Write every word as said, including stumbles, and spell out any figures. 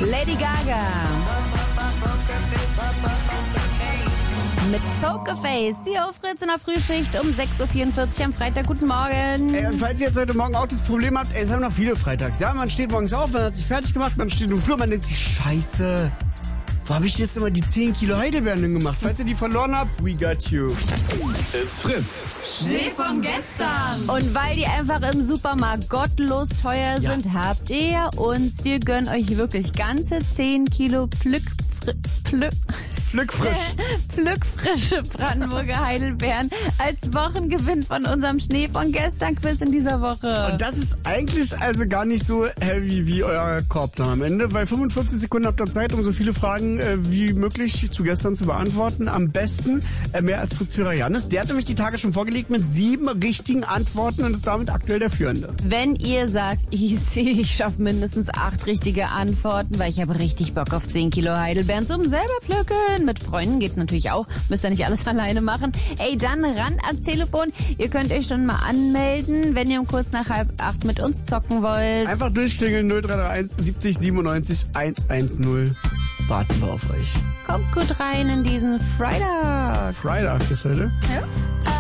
Lady Gaga. Mit Pokerface. Hier auf Fritz in der Frühschicht um sechs Uhr vierundvierzig am Freitag. Guten Morgen. Ey, und falls ihr jetzt heute Morgen auch das Problem habt, ey, es haben noch viele freitags. Ja, man steht morgens auf, man hat sich fertig gemacht, man steht im Flur, man denkt sich, scheiße, wo habe ich jetzt immer die zehn Kilo Heidelbeeren denn gemacht? Falls ihr die verloren habt, we got you. It's Fritz. Schnee von gestern. Und weil die einfach im Supermarkt gottlos teuer Ja. sind, habt ihr uns, wir gönnen euch wirklich ganze zehn Kilo Pflück... Pflück... Pflückfrisch. Pflückfrische Brandenburger Heidelbeeren als Wochengewinn von unserem Schnee von gestern Quiz in dieser Woche. Und das ist eigentlich also gar nicht so heavy wie euer Korb dann am Ende, weil fünfundvierzig Sekunden habt ihr Zeit, um so viele Fragen äh, wie möglich zu gestern zu beantworten. Am besten äh, mehr als Fritz-Führer Jannis. Der hat nämlich die Tage schon vorgelegt mit sieben richtigen Antworten und ist damit aktuell der Führende. Wenn ihr sagt, easy, ich schaffe mindestens acht richtige Antworten, weil ich habe richtig Bock auf zehn Kilo Heidelbeeren zum selber pflücken. Mit Freunden geht natürlich auch. Müsst ihr nicht alles alleine machen. Ey, dann ran ans Telefon. Ihr könnt euch schon mal anmelden, wenn ihr um kurz nach halb acht mit uns zocken wollt. Einfach durchklingeln null drei drei eins siebzig siebenundneunzig hundertzehn. Warten wir auf euch. Kommt gut rein in diesen Freitag. Freitag ist heute. Ja?